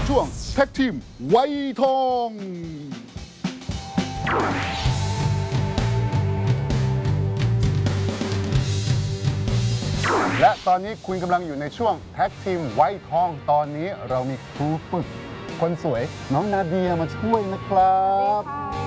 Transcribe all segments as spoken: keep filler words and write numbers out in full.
ช่วงแท็กทีมไวทอง และตอนนี้คุณกำลังอยู่ในช่วงแท็กทีมไวทองตอนนี้เรามีครูฝึกคนสวยน้องนาเดียมาช่วยนะครับ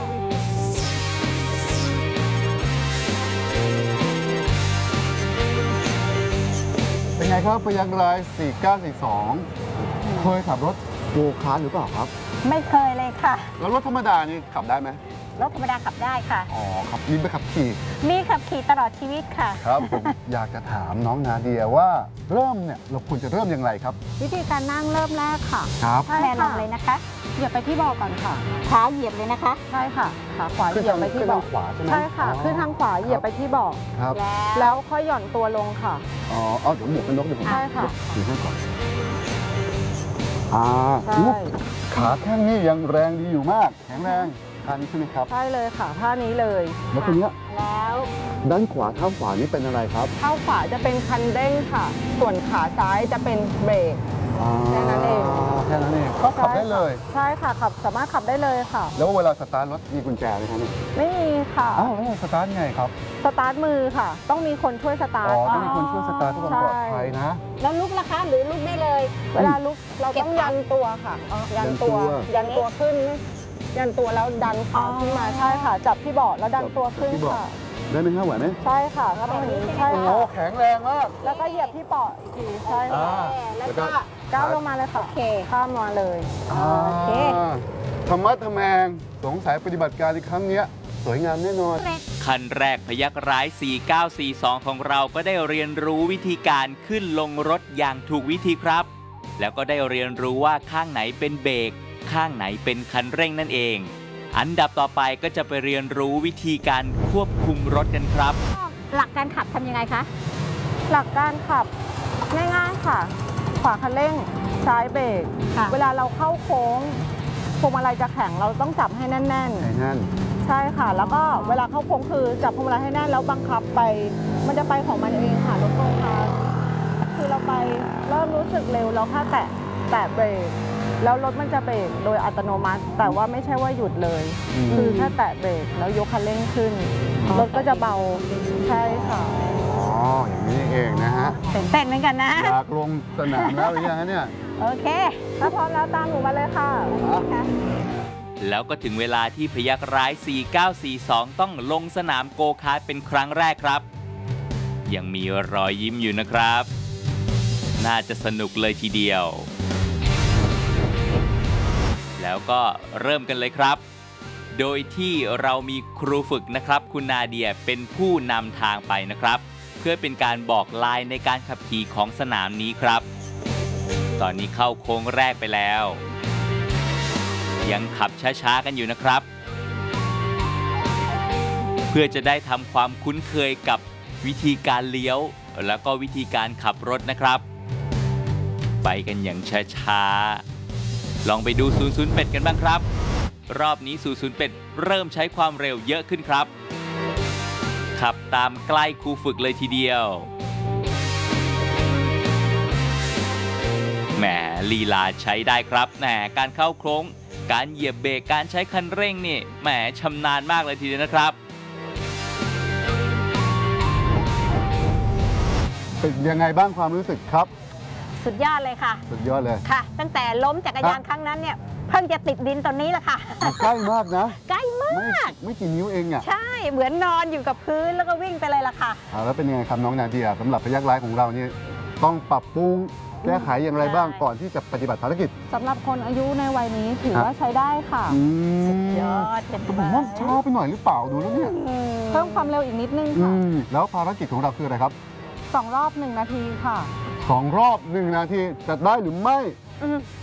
เป็นไงครับพยัคฆ์ร้ายสี่เก้าสี่สองเคยขับรถโกคาร์ทหรือเปล่าครับไม่เคยเลยค่ะแล้วรถธรรมดานี่ขับได้ไหมรถธรรมดาขับได้ค่ะอ๋อขับมีไปขับขี่มีขับขี่ตลอดชีวิตค่ะครับผมอยากจะถามน้องนาเดียว่าเริ่มเนี่ยเราควรจะเริ่มอย่างไรครับวิธีการนั่งเริ่มแรกค่ะครับแนะนำเลยนะคะเหยียบไปที่เบาะก่อนค่ะขาเหยียบเลยนะคะใช่ค่ะขาขวาเหยียบไปที่เบาะขวาใช่ไหมใช่ค่ะขึ้นทางขวาเหยียบไปที่เบาะครับแล้วค่อยหย่อนตัวลงค่ะอ๋อเอาเดี๋ยวหมวกกันน็อกเดี๋ยวผมใช่ค่ะถือให้ก่อนอ่าขาแข้งนี่ยังแรงดีอยู่มากแข็งแรงท่านี้ใช่ไหมครับใช่เลยค่ะท่านี้เลยแล้วทีนี้แล้วด้านขวาเท้าขวานี่เป็นอะไรครับเท้าขวาจะเป็นคันเร่งค่ะส่วนขาซ้ายจะเป็นเบรกแค่นั้นเองแค่นั้นเองก็ขับได้เลยใช่ค่ะขับสามารถขับได้เลยค่ะแล้วเวลาสตาร์ทรถมีกุญแจไหมครับไม่มีค่ะอ้าวแล้วสตาร์ทไงครับสตาร์ทมือค่ะต้องมีคนช่วยสตาร์ทอ๋อต้องมีคนช่วยสตาร์ทเพื่อความปลอดภัยนะแล้วลุกล่ะคะหรือลุกได้เลยเวลาลุกเราต้องยันตัวค่ะยันตัวยันตัวขึ้นยันตัวแล้วดันขาขึ้นมาใช่ค่ะจับที่เบาะแล้วดันตัวขึ้นค่ะได้ไหมครับไหวไหมใช่ค่ะก็ต้องอย่างนี้ใช่โอ้แข็งแรงมากแล้วก็เหยียบที่เบาะอีกทีใช่ค่ะแล้วก็ก้าวลงมาเลยค่ะโอเคข้ามมาเลยโอเคธรรมะธรรมแมงสงสัยปฏิบัติการในครั้งนี้สวยงามแน่นอนขั้นแรกพยัคฆ์ร้ายสี่เก้าสี่สองของเราก็ได้เรียนรู้วิธีการขึ้นลงรถอย่างถูกวิธีครับแล้วก็ได้เรียนรู้ว่าข้างไหนเป็นเบรกข้างไหนเป็นคันเร่งนั่นเองอันดับต่อไปก็จะไปเรียนรู้วิธีการควบคุมรถกันครับหลักการขับทำยังไงคะหลักการขับง่ายๆค่ะขวาคันเร่งซ้ายเบรกเวลาเราเข้าโค้งพวงมาลัยจะแข็งเราต้องจับให้แน่นๆแน่นใช่ค่ะแล้วก็เวลาเข้าโค้งคือจับพวงมาลัยให้แน่นแล้วบังคับไปมันจะไปของมันเองค่ะรถโกคาร์ทคือเราไปเริ่มรู้สึกเร็วเราแค่แตะแตะเบรกแล้วรถมันจะเบรกโดยอัตโนมัติแต่ว่าไม่ใช่ว่าหยุดเลยคือแค่แตะเบรกแล้วยกคันเร่งขึ้นรถก็จะเบาใช่ค่ะอ๋ออย่างนี้เองนะฮะตื่นเต้นเหมือนกันนะอยากลงสนามแล้วหรือยังฮะเนี่ยโอเคถ้าพร้อมแล้วตามหนูมาเลยค่ะแล้วก็ถึงเวลาที่พยัคฆ์ร้ายสี่เก้าสี่สองต้องลงสนามโกคาร์ทเป็นครั้งแรกครับยังมีรอยยิ้มอยู่นะครับน่าจะสนุกเลยทีเดียวแล้วก็เริ่มกันเลยครับโดยที่เรามีครูฝึกนะครับคุณนาเดียเป็นผู้นำทางไปนะครับเพื่อเป็นการบอกลายในการขับขี่ของสนามนี้ครับตอนนี้เข้าโค้งแรกไปแล้วยังขับช้าๆกันอยู่นะครับเพื่อจะได้ทำความคุ้นเคยกับวิธีการเลี้ยวแล้วก็วิธีการขับรถนะครับไปกันอย่างช้าๆลองไปดูศูนย์ศูนย์เป็ดกันบ้างครับรอบนี้ศูนย์ศูนย์เป็ดเริ่มใช้ความเร็วเยอะขึ้นครับขับตามใกล้ครูฝึกเลยทีเดียวแหมลีลาใช้ได้ครับแหมการเข้าโค้งการเหยียบเบรกการใช้คันเร่งนี่แหมชำนาญมากเลยทีเดียวนะครับเป็นยังไงบ้างความรู้สึกครับสุดยอดเลยค่ะสุดยอดเลยค่ะตั้งแต่ล้มจักรยานครั้งนั้นเนี่ยเพิ่งจะติดดินตอนนี้แหละค่ะใกล้มากนะใกล้มากไม่กี่นิ้วเองอ่ะใช่เหมือนนอนอยู่กับพื้นแล้วก็วิ่งไปเลยล่ะค่ะแล้วเป็นยังไงครับน้องนาเดียสำหรับพยัคฆ์ร้ายของเรานี่ต้องปรับปรุงแก้ไขอย่างไรบ้างก่อนที่จะปฏิบัติภารกิจสำหรับคนอายุในวัยนี้ถือว่าใช้ได้ค่ะสุดยอดเต็มผมว่าช้าไปหน่อยหรือเปล่าดูแล้วเนี่ยเพิ่มความเร็วอีกนิดนึงค่ะแล้วภารกิจของเราคืออะไรครับสองรอบหนึ่งนาทีค่ะสองรอบหนึ่งนาทีจะได้หรือไม่